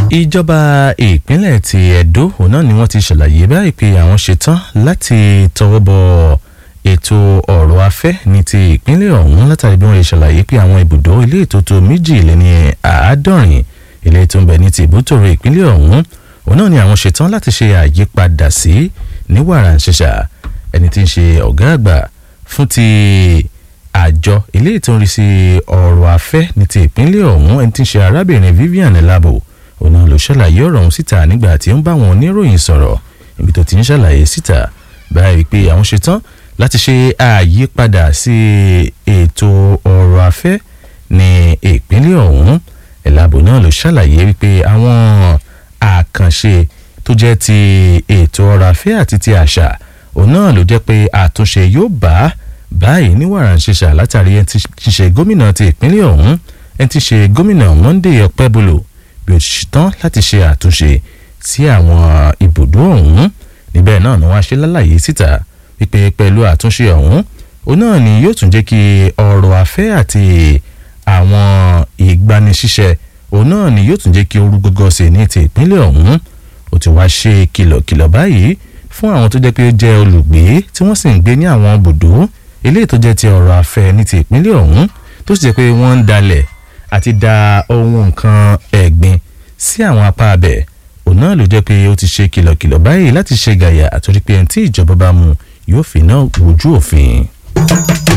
ìjọba ìpínlẹ̀ ti Ẹdó òun náà ni wọ́n ti ṣàlàyé báyìí pé àwọn ṣetán láti tọwọ́ bọ ètò ọ̀rọ̀ afẹ́ ní ti ìpínlẹ̀ ọ̀hún látàrí bí wọ́n ṣe ṣàlàyé pé àwọn ibùdó ilé ìtótó 250 ilé tó ń bẹ ní ti ìbútòrò ìpínlẹ̀ ọ̀hún òun náà ni àwọn ṣetán láti ṣe àyípadà sí ní wàràǹṣeṣà ẹni tí ń ṣe ọ̀gá àgbà fún ti àjọ ilé ìtọ́rí sí ọ̀rọ̀ afẹ́ ní ti ìpínlẹ̀ ọ̀hún ẹni tí ń ṣe arábìnrin Vivian Elabo òun náà ló ṣàlàyé ọ̀rọ̀ ọ̀hún síta nígbà tí ó ń bá wọn oníròyìn sọ̀rọ̀ ibi tó ti ń ṣàlàyé síta báyìí pé àwọn ṣetán láti ṣe àyípadà sí ètò ọ̀rọ̀ afẹ́ ní ìpínlẹ̀ ọ̀hún Elabo náà ló ṣàlàyé wípé àwọn àkànṣe tó jẹ́ ti ètò ọ̀rọ̀ afẹ́ àti ti àṣà òun náà ló jẹ́ pé àtúnṣe yóò bá báyìí ní wàràǹṣeṣà látàrí ẹni tí ṣe gómìnà ti ìpínlẹ̀ ọ̀hún ẹni tí ṣe gómìnà Monday Ọpẹ́bọlò bí ó ti tán láti ṣe àtúnṣe sí àwọn ibùdó ọ̀hún níbẹ̀ náà ni wọ́n á ṣe lálàyé síta wípé pẹ̀lú àtúnṣe ọ̀hún òun náà ni yóò tún jẹ́ kí ọ̀rọ̀ afẹ́ àti àwọn ìgbanisíṣẹ́ òun náà ni yóò tún jẹ́ kí orú gọ́gọ́ sí ní ti ìpínlẹ̀ ọ̀hún ó ti wá ṣe kìlọ̀kìlọ̀ báyìí fún àwọn tó jẹ́ pé ó jẹ́ olùgbé tí wọ́n sì ń gbé ní àwọn ibùdó eléyìí tó jẹ́ ti ọ̀rọ̀ afẹ́ ní ti ìpínlẹ̀ ọ̀hún tó sì jẹ́ pé wọ́n ń dalẹ̀ àti da ohun nǹkan ẹ̀gbin sí àwọn apá abẹ̀ òun náà ló jẹ́ pé ó ti ṣe kìlọ̀kìlọ̀ báyìí láti ṣe gàyà àtòrí pé ẹni tí ìjọba bá mú yóò fi náà wojú òfin.